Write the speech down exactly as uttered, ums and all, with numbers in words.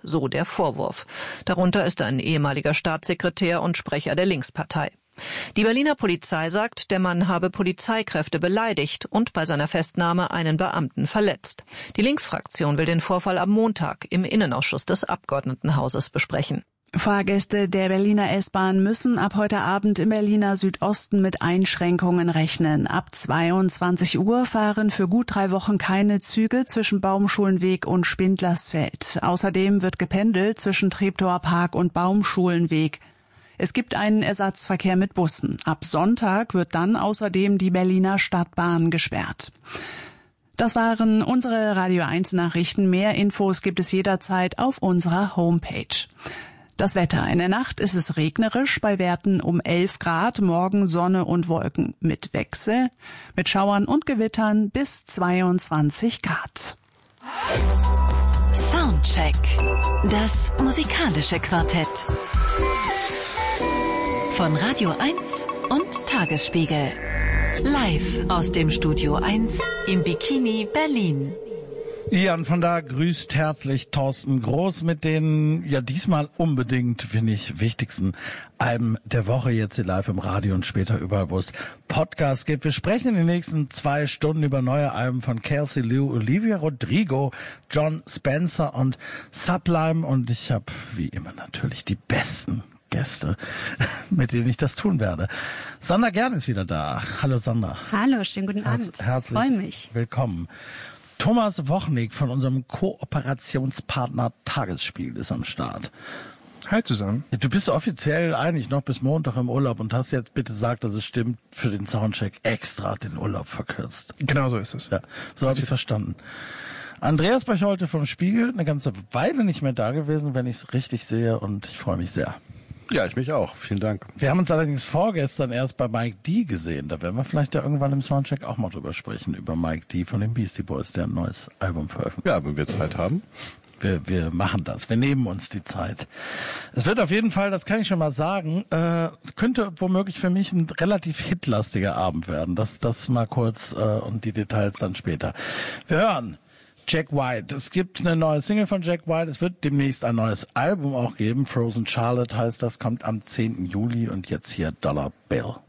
so der Vorwurf. Darunter ist ein ehemaliger Staatssekretär und Sprecher der Linkspartei. Die Berliner Polizei sagt, der Mann habe Polizeikräfte beleidigt und bei seiner Festnahme einen Beamten verletzt. Die Linksfraktion will den Vorfall am Montag im Innenausschuss des Abgeordnetenhauses besprechen. Fahrgäste der Berliner S-Bahn müssen ab heute Abend im Berliner Südosten mit Einschränkungen rechnen. Ab zweiundzwanzig Uhr fahren für gut drei Wochen keine Züge zwischen Baumschulenweg und Spindlersfeld. Außerdem wird gependelt zwischen Treptower Park und Baumschulenweg. Es gibt einen Ersatzverkehr mit Bussen. Ab Sonntag wird dann außerdem die Berliner Stadtbahn gesperrt. Das waren unsere Radio eins Nachrichten. Mehr Infos gibt es jederzeit auf unserer Homepage. Das Wetter. In der Nacht ist es regnerisch, bei Werten um elf Grad, morgen Sonne und Wolken mit Wechsel, mit Schauern und Gewittern bis zweiundzwanzig Grad. Soundcheck. Das musikalische Quartett. Von Radio eins und Tagesspiegel. Live aus dem Studio eins im Bikini Berlin. Ja, und von da grüßt herzlich Thorsten Groß mit den, ja diesmal unbedingt, finde ich, wichtigsten Alben der Woche jetzt hier live im Radio und später überall, wo es Podcasts gibt. Wir sprechen in den nächsten zwei Stunden über neue Alben von Kelsey Lou, Olivia Rodrigo, John Spencer und Sublime und ich habe wie immer natürlich die besten Gäste, mit denen ich das tun werde. Sandra Gern ist wieder da. Hallo Sandra. Hallo, schönen guten Abend. Herz, herzlich Freue mich. Willkommen. Thomas Wochnig von unserem Kooperationspartner Tagesspiegel ist am Start. Hi zusammen. Du bist offiziell eigentlich noch bis Montag im Urlaub und hast jetzt bitte gesagt, dass es stimmt, für den Soundcheck extra den Urlaub verkürzt. Genau so ist es. Ja, so habe ich es verstanden. Andreas Bechholte vom Spiegel, eine ganze Weile nicht mehr da gewesen, wenn ich es richtig sehe und ich freue mich sehr. Ja, ich mich auch. Vielen Dank. Wir haben uns allerdings vorgestern erst bei Mike D. gesehen. Da werden wir vielleicht ja irgendwann im Soundcheck auch mal drüber sprechen, über Mike D. von den Beastie Boys, der ein neues Album veröffentlicht. Ja, wenn wir Zeit haben. Wir, wir machen das. Wir nehmen uns die Zeit. Es wird auf jeden Fall, das kann ich schon mal sagen, äh, könnte womöglich für mich ein relativ hitlastiger Abend werden. Das, das mal kurz äh, und die Details dann später. Wir hören Jack White. Es gibt eine neue Single von Jack White. Es wird demnächst ein neues Album auch geben. Frozen Charlotte heißt das, kommt am zehnten Juli und jetzt hier Dollar Bill.